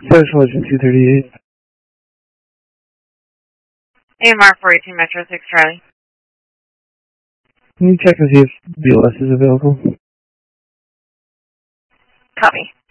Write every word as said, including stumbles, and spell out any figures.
Social Agent two thirty-eight. A M R four eighteen Metro six Charlie. Can you check and see if B L S is available? Copy.